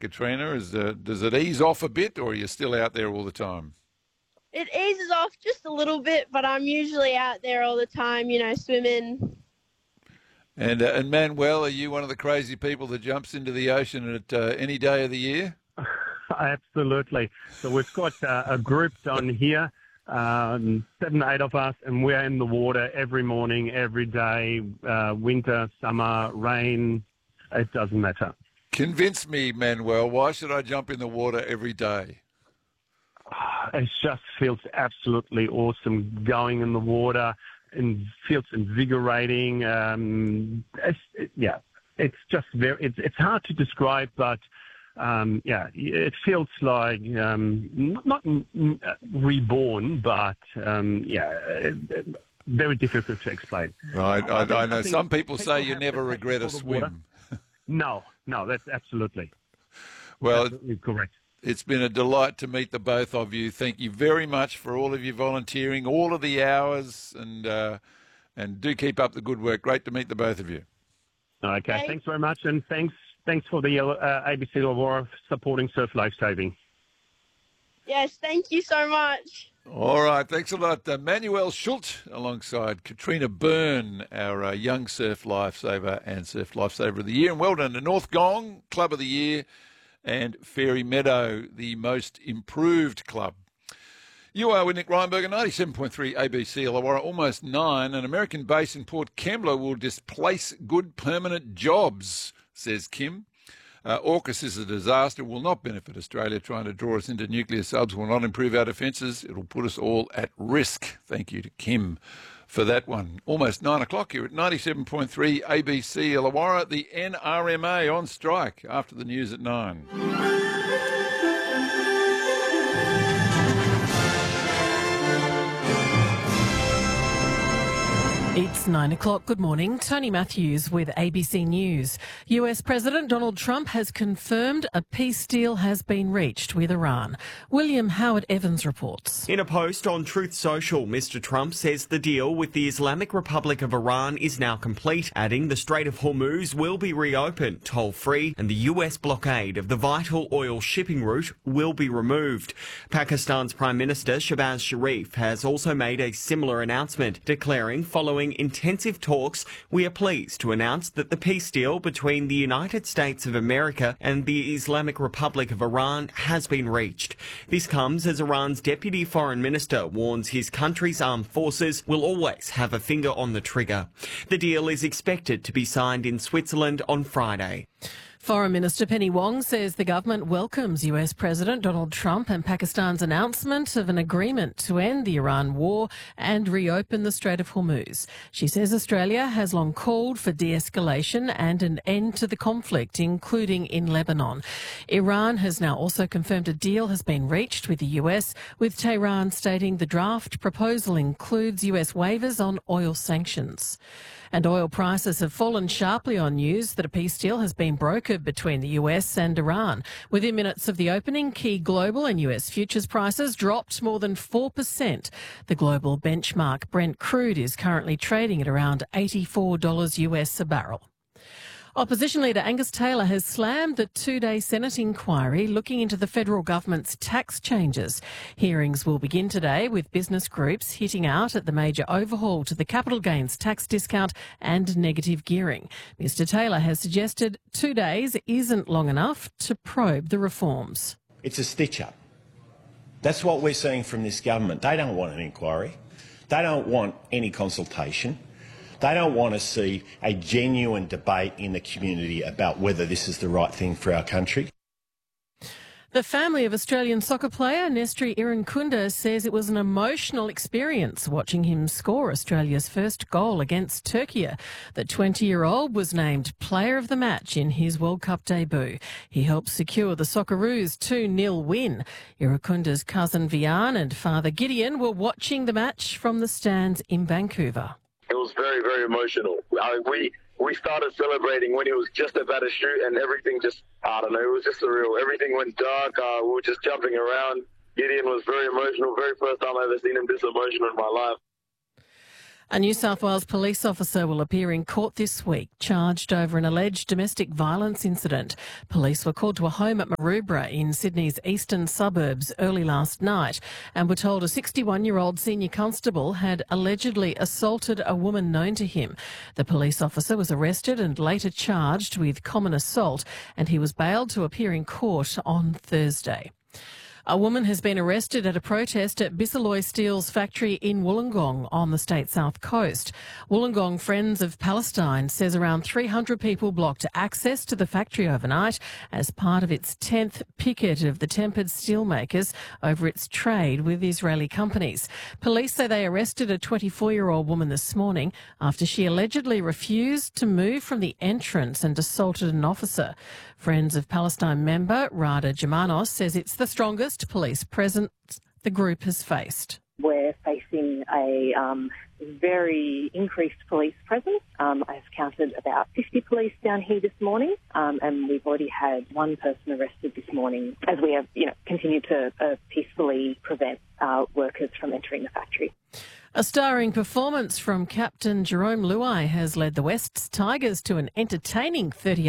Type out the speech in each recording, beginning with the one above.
Katrina? Does it ease off a bit, or are you still out there all the time? It eases off just a little bit, but I'm usually out there all the time, swimming. And Manuel, are you one of the crazy people that jumps into the ocean at any day of the year? Absolutely. So we've got a group down here, 7, 8 of us, and we're in the water every morning, every day, winter, summer, rain, it doesn't matter. Convince me, Manuel. Why should I jump in the water every day? It just feels absolutely awesome going in the water and feels invigorating. It's just it's hard to describe, but it feels like not reborn, but very difficult to explain. Right, I know. Some people say you never regret a swim. No, that's absolutely. Well, absolutely correct. It's been a delight to meet the both of you. Thank you very much for all of your volunteering, all of the hours, and do keep up the good work. Great to meet the both of you. Okay, thanks very much, and thanks for the ABC Illawarra supporting surf lifesaving. Yes, thank you so much. All right, thanks a lot. Manuel Schult alongside Katrina Byrne, our young surf lifesaver and surf lifesaver of the year. And well done to North Gong, Club of the Year, and Fairy Meadow, the most improved club. You are with Nick Reinberg, 97.3 ABC Illawarra, almost 9. An American base in Port Kembla will displace good permanent jobs, says Kim. AUKUS is a disaster, will not benefit Australia. Trying to draw us into nuclear subs will not improve our defences. It'll put us all at risk. Thank you to Kim for that one. Almost 9 o'clock here at 97.3 ABC Illawarra. The NRMA on strike after the news at 9. It's 9 o'clock. Good morning. Tony Matthews with ABC News. US President Donald Trump has confirmed a peace deal has been reached with Iran. William Howard Evans reports. In a post on Truth Social, Mr. Trump says the deal with the Islamic Republic of Iran is now complete, adding the Strait of Hormuz will be reopened toll-free and the US blockade of the vital oil shipping route will be removed. Pakistan's Prime Minister Shehbaz Sharif has also made a similar announcement, declaring following intensive talks, we are pleased to announce that the peace deal between the United States of America and the Islamic Republic of Iran has been reached. This comes as Iran's Deputy Foreign Minister warns his country's armed forces will always have a finger on the trigger. The deal is expected to be signed in Switzerland on Friday. Foreign Minister Penny Wong says the government welcomes US President Donald Trump and Pakistan's announcement of an agreement to end the Iran war and reopen the Strait of Hormuz. She says Australia has long called for de-escalation and an end to the conflict, including in Lebanon. Iran has now also confirmed a deal has been reached with the US, with Tehran stating the draft proposal includes US waivers on oil sanctions. And oil prices have fallen sharply on news that a peace deal has been brokered between the US and Iran. Within minutes of the opening, key global and US futures prices dropped more than 4%. The global benchmark Brent crude is currently trading at around $84 US a barrel. Opposition leader Angus Taylor has slammed the two-day Senate inquiry looking into the federal government's tax changes. Hearings will begin today with business groups hitting out at the major overhaul to the capital gains tax discount and negative gearing. Mr Taylor has suggested 2 days isn't long enough to probe the reforms. It's a stitch-up. That's what we're seeing from this government. They don't want an inquiry. They don't want any consultation. They don't want to see a genuine debate in the community about whether this is the right thing for our country. The family of Australian soccer player Nestri Irankunda says it was an emotional experience watching him score Australia's first goal against Turkey. The 20-year-old was named Player of the Match in his World Cup debut. He helped secure the Socceroos' 2-0 win. Irakunda's cousin Vian and father Gideon were watching the match from the stands in Vancouver. It was very, very emotional. We started celebrating when he was just about to shoot, and everything just, I don't know, it was just surreal. Everything went dark. We were just jumping around. Gideon was very emotional. Very first time I ever seen him this emotional in my life. A New South Wales police officer will appear in court this week, charged over an alleged domestic violence incident. Police were called to a home at Maroubra in Sydney's eastern suburbs early last night and were told a 61-year-old senior constable had allegedly assaulted a woman known to him. The police officer was arrested and later charged with common assault, and he was bailed to appear in court on Thursday. A woman has been arrested at a protest at Bisalloy Steel's factory in Wollongong on the state's south coast. Wollongong Friends of Palestine says around 300 people blocked access to the factory overnight as part of its 10th picket of the tempered steelmakers over its trade with Israeli companies. Police say they arrested a 24-year-old woman this morning after she allegedly refused to move from the entrance and assaulted an officer. Friends of Palestine member Rada Germanos says it's the strongest police presence the group has faced. We're facing a very increased police presence. I've counted about 50 police down here this morning, and we've already had one person arrested this morning as we have, continued to peacefully prevent workers from entering the factory. A starring performance from Captain Jerome Luai has led the West's Tigers to an entertaining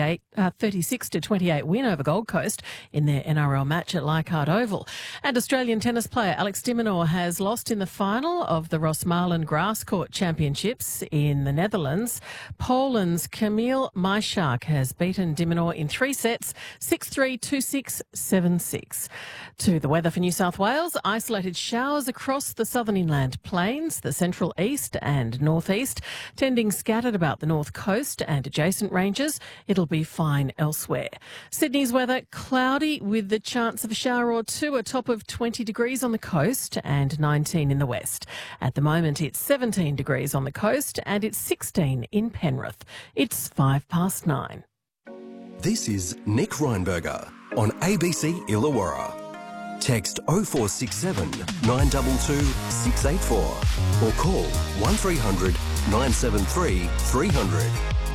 36-28 win over Gold Coast in their NRL match at Leichhardt Oval. And Australian tennis player Alex de Minaur has lost in the final of the Rosmalen Grass Court Championships in the Netherlands. Poland's Kamil Majchrzak has beaten de Minaur in 3 sets, 6-3, 2-6, 7-6. To the weather for New South Wales, isolated showers across the southern inland plains, the central east and northeast, tending scattered about the north coast and adjacent ranges. It'll be fine elsewhere. Sydney's weather, cloudy with the chance of a shower or two, a top of 20 degrees on the coast and 19 in the west. At the moment, it's 17 degrees on the coast and it's 16 in Penrith. It's 9:05. This is Nick Reinberger on ABC Illawarra. Text 0467 922 684 or call 1300 973 300.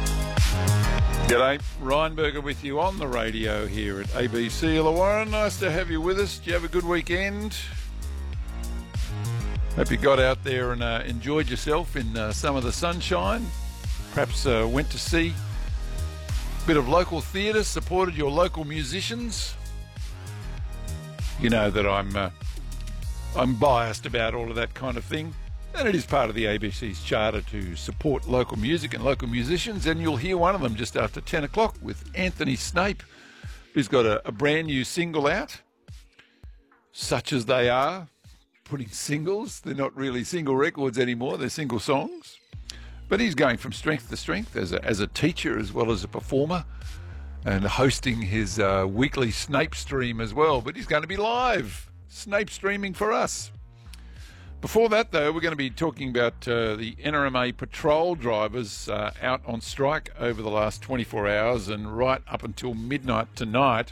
G'day, Reinberger with you on the radio here at ABC Illawarra. Nice to have you with us. Did you have a good weekend? Hope you got out there and enjoyed yourself in some of the sunshine. Perhaps went to see a bit of local theatre, supported your local musicians. You know that I'm biased about all of that kind of thing, and it is part of the ABC's charter to support local music and local musicians, and you'll hear one of them just after 10 o'clock with Anthony Snape, who's got a brand new single out, Such As They Are, putting singles. They're not really single records anymore, they're single songs. But he's going from strength to strength as a teacher as well as a performer, and hosting his weekly Snape stream as well. But he's going to be live, Snape streaming for us. Before that, though, we're going to be talking about the NRMA patrol drivers out on strike over the last 24 hours and right up until midnight tonight.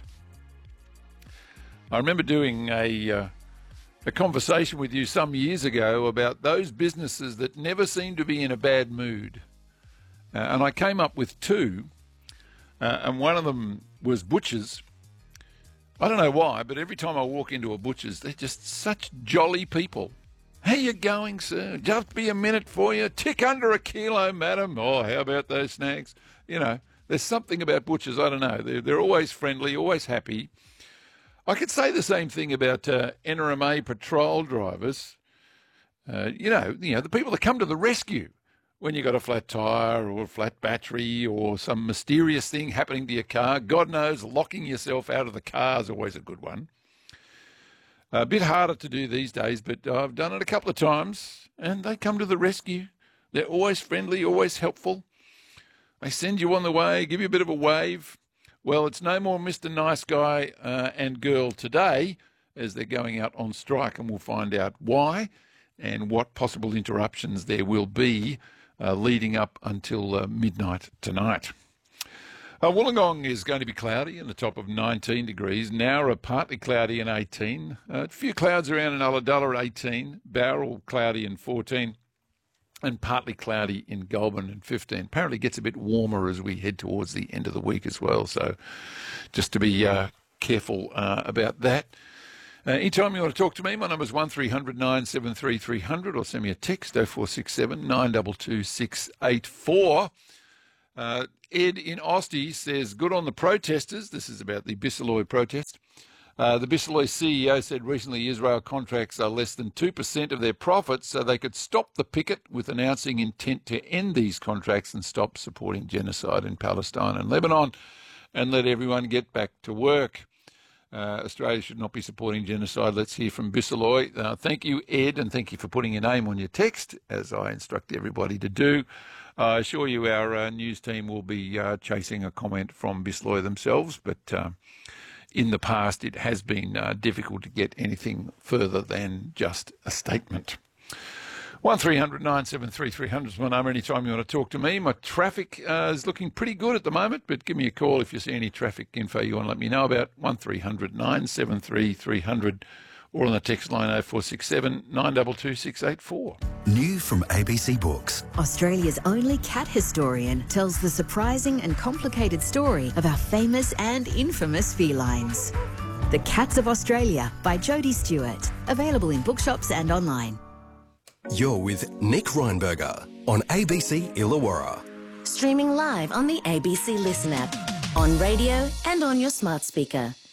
I remember doing a conversation with you some years ago about those businesses that never seem to be in a bad mood. And I came up with two. And one of them was butchers. I don't know why, but every time I walk into a butcher's, they're just such jolly people. How you going, sir? Just be a minute for you. Tick under a kilo, madam. Oh, how about those snacks? There's something about butchers, I don't know. They're always friendly, always happy. I could say the same thing about NRMA patrol drivers. The people that come to the rescue when you got a flat tyre or a flat battery or some mysterious thing happening to your car. God knows, locking yourself out of the car is always a good one. A bit harder to do these days, but I've done it a couple of times, and they come to the rescue. They're always friendly, always helpful. They send you on the way, give you a bit of a wave. Well, it's no more Mr. Nice Guy and girl today as they're going out on strike, and we'll find out why and what possible interruptions there will be leading up until midnight tonight. Wollongong is going to be cloudy in the top of 19 degrees. Nowra partly cloudy and 18. A few clouds around in Ulladulla at 18. Bowral cloudy and 14. And partly cloudy in Goulburn and 15. Apparently it gets a bit warmer as we head towards the end of the week as well. So just to be careful about that. Anytime you want to talk to me, my number is 1300 973 300 or send me a text 0467 922 684. Ed in Austie says, good on the protesters. This is about the Bisalloy protest. The Bisalloy CEO said recently Israel contracts are less than 2% of their profits, so they could stop the picket with announcing intent to end these contracts and stop supporting genocide in Palestine and Lebanon and let everyone get back to work. Australia should not be supporting genocide. Let's hear from Bisalloy. Thank you, Ed, and thank you for putting your name on your text, as I instruct everybody to do. I assure you our news team will be chasing a comment from Bisalloy themselves, but in the past it has been difficult to get anything further than just a statement. 1300 973 300 is my number anytime you want to talk to me. My traffic is looking pretty good at the moment, but give me a call if you see any traffic info you want to let me know about. 1300 973 300 or on the text line 0467 922 684. New from ABC Books. Australia's only cat historian tells the surprising and complicated story of our famous and infamous felines. The Cats of Australia by Jodie Stewart. Available in bookshops and online. You're with Nick Reinberger on ABC Illawarra. Streaming live on the ABC Listen app, on radio and on your smart speaker.